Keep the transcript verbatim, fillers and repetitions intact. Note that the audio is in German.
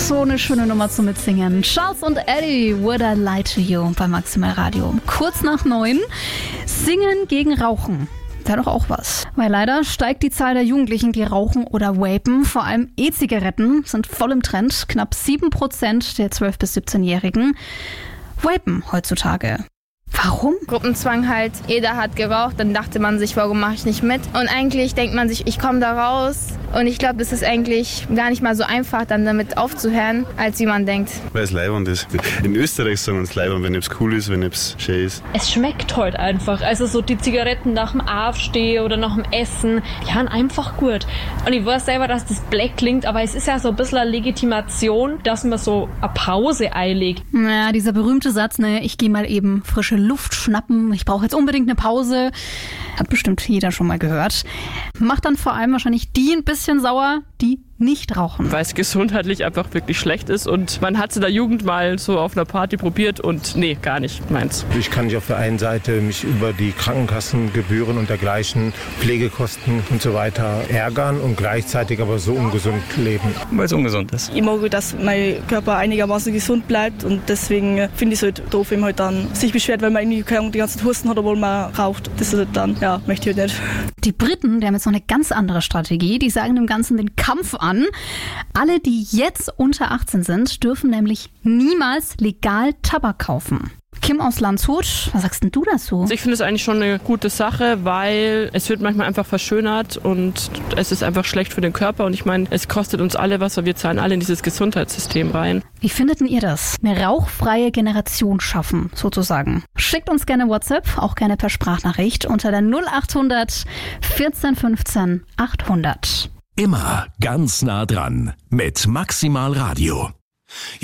So eine schöne Nummer zum Mitsingen. Charles und Eddie, Would I Lie to You bei Maximal Radio. Kurz nach neun. Singen gegen Rauchen. Wäre doch auch was. Weil leider steigt die Zahl der Jugendlichen, die rauchen oder vapen. Vor allem E-Zigaretten sind voll im Trend. Knapp sieben Prozent der zwölf- bis siebzehnjährigen vapen heutzutage. Warum? Gruppenzwang halt, jeder hat geraucht, dann dachte man sich, warum mache ich nicht mit? Und eigentlich denkt man sich, ich komme da raus. Und ich glaube, es ist eigentlich gar nicht mal so einfach, dann damit aufzuhören, als wie man denkt. Weil es leibend ist. In Österreich sagen wir es leibend, wenn es cool ist, wenn es schön ist. Es schmeckt halt einfach. Also so die Zigaretten nach dem Aufstehen oder nach dem Essen, die haben einfach gut. Und ich weiß selber, dass das blöd klingt, aber es ist ja so ein bisschen eine Legitimation, dass man so eine Pause einlegt. Naja, dieser berühmte Satz, ne, ich gehe mal eben frische Luft schnappen, ich brauche jetzt unbedingt eine Pause, hat bestimmt jeder schon mal gehört. Macht dann vor allem wahrscheinlich die ein bisschen sauer, die nicht rauchen. Weil es gesundheitlich einfach wirklich schlecht ist und man hat es in der Jugend mal so auf einer Party probiert und nee, gar nicht meins. Ich kann nicht auf der einen Seite mich über die Krankenkassengebühren und dergleichen, Pflegekosten und so weiter ärgern und gleichzeitig aber so ungesund leben. Weil es ungesund ist. Ich mag, dass mein Körper einigermaßen gesund bleibt und deswegen finde ich es halt doof, wenn man halt dann sich beschwert, weil man irgendwie die ganze Zeit Husten hat, obwohl man raucht. Das ist halt dann, ja, möchte ich halt nicht. Die Briten, die haben jetzt noch eine ganz andere Strategie, die sagen dem Ganzen den Kampf an. Alle, die jetzt unter achtzehn sind, dürfen nämlich niemals legal Tabak kaufen. Kim aus Landshut, was sagst denn du dazu? Ich finde es eigentlich schon eine gute Sache, weil es wird manchmal einfach verschönert und es ist einfach schlecht für den Körper und ich meine, es kostet uns alle was, weil wir zahlen alle in dieses Gesundheitssystem rein. Wie findet denn ihr das? Eine rauchfreie Generation schaffen, sozusagen. Schickt uns gerne WhatsApp, auch gerne per Sprachnachricht unter der null acht hundert vierzehn fünfzehn achthundert. Immer ganz nah dran mit Maximal Radio.